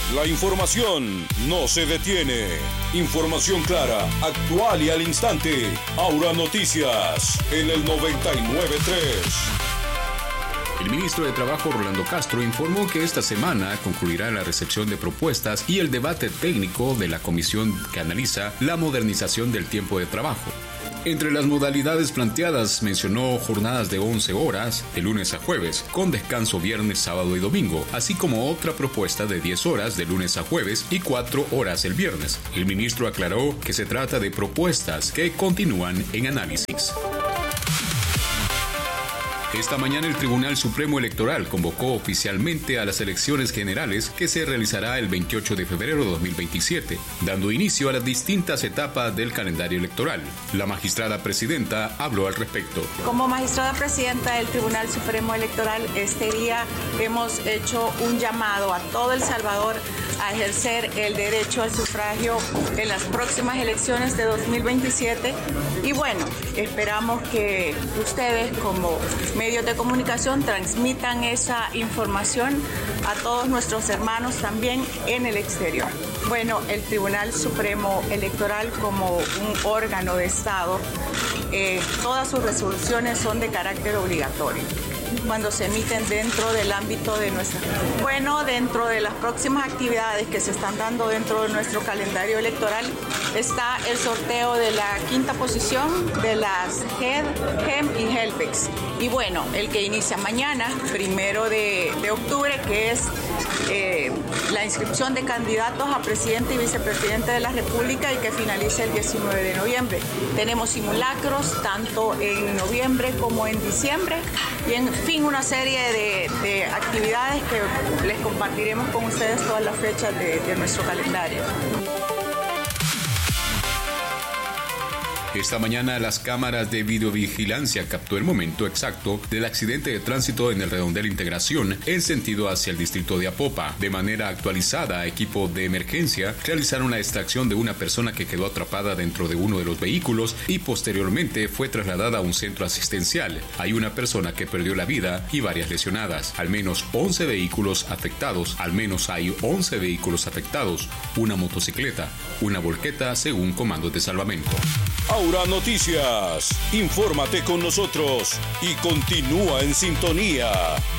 La información no se detiene. Información clara, actual y al instante. Aura Noticias en el 99.3. El ministro de Trabajo, Rolando Castro, informó que esta semana concluirá la recepción de propuestas y el debate técnico de la comisión que analiza la modernización del tiempo de trabajo. Entre las modalidades planteadas mencionó jornadas de 11 horas, de lunes a jueves, con descanso viernes, sábado y domingo, así como otra propuesta de 10 horas de lunes a jueves y 4 horas el viernes. El ministro aclaró que se trata de propuestas que continúan en análisis. Esta mañana el Tribunal Supremo Electoral convocó oficialmente a las elecciones generales que se realizará el 28 de febrero de 2027, dando inicio a las distintas etapas del calendario electoral. La magistrada presidenta habló al respecto. Como magistrada presidenta del Tribunal Supremo Electoral, este día hemos hecho un llamado a todo El Salvador a ejercer el derecho al sufragio en las próximas elecciones de 2027 y bueno, esperamos que ustedes como medios de comunicación transmitan esa información a todos nuestros hermanos también en el exterior. Bueno, el Tribunal Supremo Electoral como un órgano de Estado, todas sus resoluciones son de carácter obligatorio cuando se emiten dentro del ámbito de nuestra... Bueno, dentro de las próximas actividades que se están dando dentro de nuestro calendario electoral está el sorteo de la quinta posición de las HED, GEM y HELPEX. Y bueno, el que inicia mañana, 1 de octubre, que es la inscripción de candidatos a presidente y vicepresidente de la República y que finaliza el 19 de noviembre. Tenemos simulacros tanto en noviembre como en diciembre y en fin una serie de actividades que les compartiremos con ustedes todas las fechas de nuestro calendario. Esta mañana las cámaras de videovigilancia captó el momento exacto del accidente de tránsito en el redondel Integración en sentido hacia el distrito de Apopa. De manera actualizada, equipos de emergencia realizaron la extracción de una persona que quedó atrapada dentro de uno de los vehículos y posteriormente fue trasladada a un centro asistencial. Hay una persona que perdió la vida y varias lesionadas. Al menos 11 vehículos afectados, una motocicleta, una volqueta según comandos de salvamento. Aura Noticias, infórmate con nosotros y continúa en sintonía.